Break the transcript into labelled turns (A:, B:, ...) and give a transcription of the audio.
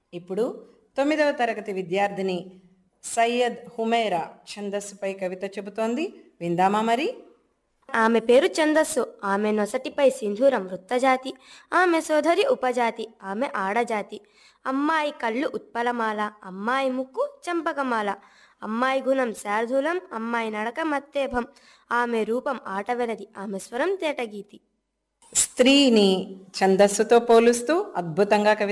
A: ఇప్పుడు 9వ తరగతి విద్యార్థిని సయ్యద్ హుమైరా ఛందస్సుపై కవిత చెబుతోంది. విందామా మరి?
B: ఆమె పేరు ఛందస్సు. ఆమె నొసటిపై సింధూరం వృత్తజాతి. ఆమె సోదరి ఉపజాతి. ఆమె ఆడజాతి. అమ్మాయి కళ్ళు ఉత్పలమాల. అమ్మాయి ముక్కు చంపకమాల. అమ్మాయి గుణం శార్దూలం. అమ్మాయి నడక మత్తేభం. ఆమె రూపం ఆటవెలది. ఆమె స్వరం తేటగీతి.
A: స్త్రీని ఛందస్సుతో పోలుస్తూ అద్భుతంగా కవిత